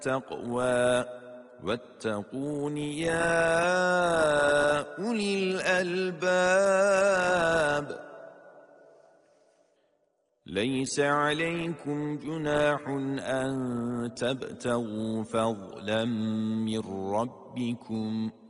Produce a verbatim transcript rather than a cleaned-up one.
التقوى واتقون يا أولي الألباب ليس عليكم جناح أن تبتغوا فضلا من ربكم